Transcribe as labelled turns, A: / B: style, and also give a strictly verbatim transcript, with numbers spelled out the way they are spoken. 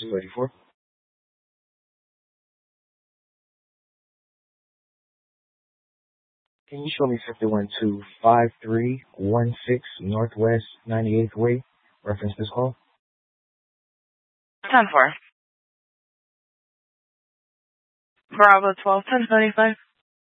A: two eighty-four. Can you show me fifty-one two five three one six Northwest ninety-eighth Way? Reference this call.
B: ten four. Bravo twelve ten ninety-five.